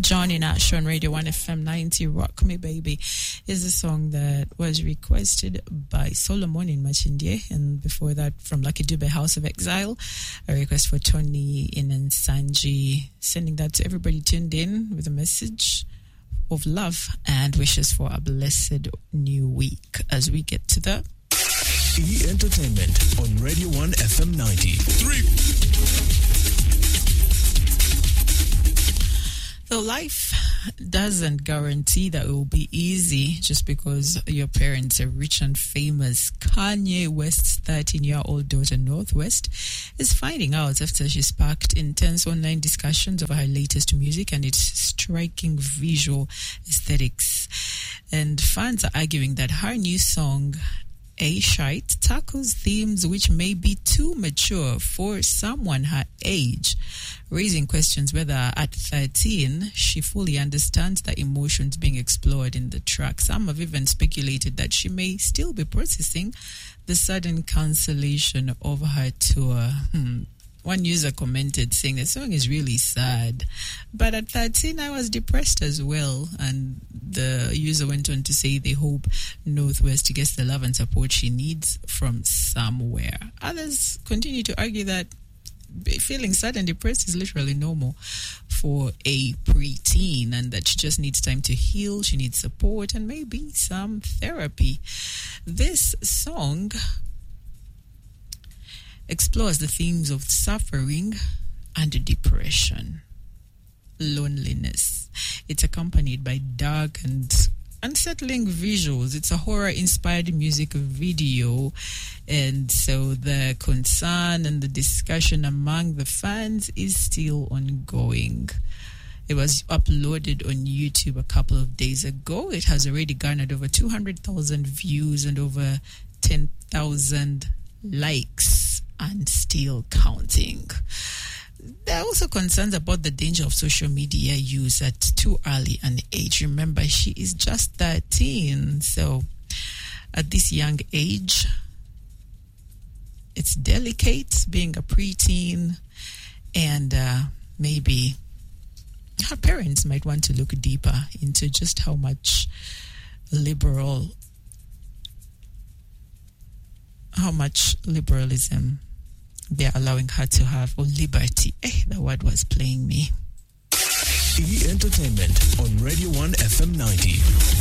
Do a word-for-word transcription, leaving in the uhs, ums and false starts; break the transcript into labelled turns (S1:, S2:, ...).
S1: Johnny Nash on Radio one F M ninety. Rock Me Baby is a song that was requested by Solomon in Machindie, and before that from Lucky Dube, House of Exile, a request for Tony in Nsanji. Sending that to everybody tuned in with a message of love and wishes for a blessed new week as we get to the
S2: E! Entertainment on Radio one F M ninety. Three.
S1: So life doesn't guarantee that it will be easy just because your parents are rich and famous. Kanye West's thirteen-year-old daughter, Northwest, is finding out after she sparked intense online discussions over her latest music and its striking visual aesthetics. And fans are arguing that her new song, A Shite, tackles themes which may be too mature for someone her age, raising questions whether at thirteen she fully understands the emotions being explored in the track. Some have even speculated that she may still be processing the sudden cancellation of her tour. Hmm. One user commented saying the song is really sad, but at thirteen I was depressed as well. And the user went on to say they hope Northwest gets the love and support she needs from somewhere. Others continue to argue that feeling sad and depressed is literally normal for a preteen, and that she just needs time to heal, she needs support and maybe some therapy. This song explores the themes of suffering and depression, loneliness. It's accompanied by dark and unsettling visuals. It's a horror-inspired music video, and so the concern and the discussion among the fans is still ongoing. It was uploaded on YouTube a couple of days ago. It has already garnered over two hundred thousand views and over ten thousand likes, and still counting. There are also concerns about the danger of social media use at too early an age. Remember, she is just thirteen, so at this young age, it's delicate being a preteen, and uh, maybe her parents might want to look deeper into just how much liberal, how much liberalism they're allowing her to have, or liberty. Eh, the word was playing me.
S2: E! Entertainment on Radio one F M ninety.